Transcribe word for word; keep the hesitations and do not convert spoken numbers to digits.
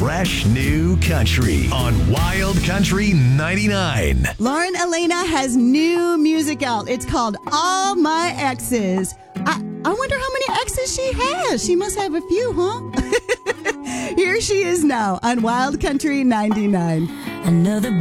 fresh new country on Wild Country ninety-nine. Lauren Elena has new music out. It's called All My Exes. I, I wonder how many exes she has. She must have a few, huh? Here she is now on Wild Country ninety-nine. Another